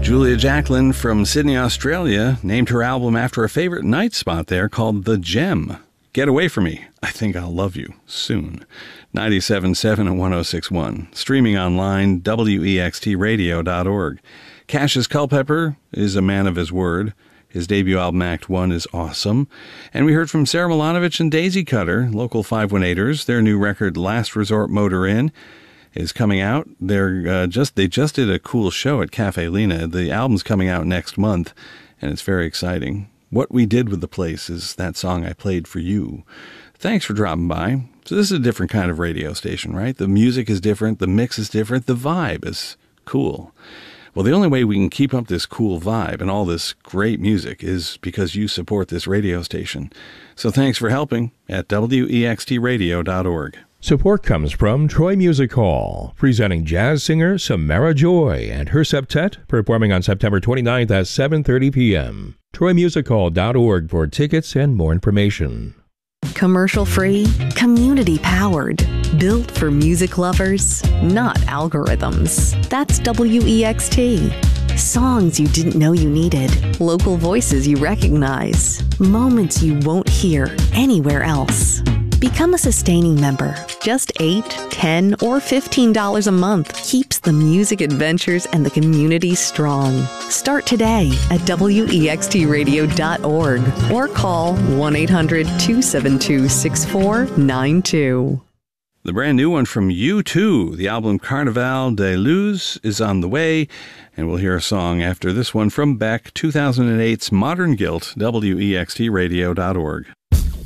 Julia Jacklin from Sydney, Australia, named her album after a favorite night spot there called The Gem. Get Away From Me, I Think I'll Love You Soon. 97.7 and 106.1. Streaming online, wextradio.org. Cassius Culpepper is a man of his word. His debut album, Act One, is awesome. And we heard from Sarah Milanovic and Daisy Cutter, local 518ers. Their new record, Last Resort Motor Inn, is coming out. They just did a cool show at Cafe Lena. The album's coming out next month, and it's very exciting. What We Did With the Place is that song I played for you. Thanks for dropping by. So this is a different kind of radio station, right? The music is different, the mix is different, the vibe is cool. Well, the only way we can keep up this cool vibe and all this great music is because you support this radio station. So thanks for helping at wextradio.org. Support comes from Troy Music Hall, presenting jazz singer Samara Joy and her septet, performing on September 29th at 7:30 p.m. TroyMusicHall.org for tickets and more information. Commercial-free, community-powered, built for music lovers, not algorithms. That's WEXT. Songs you didn't know you needed, local voices you recognize, moments you won't hear anywhere else. Become a sustaining member. Just $8, $10, or $15 a month keeps the music adventures and the community strong. Start today at wextradio.org or call 1-800-272-6492. The brand new one from U2, the album Carnaval de Luz, is on the way, and we'll hear a song after this one from Beck, 2008's Modern Guilt, wextradio.org.